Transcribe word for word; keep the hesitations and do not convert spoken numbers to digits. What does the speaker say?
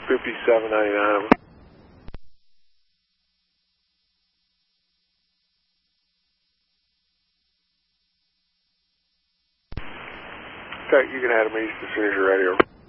fifty-seven ninety-nine. Okay, you can add them east as soon as you're ready.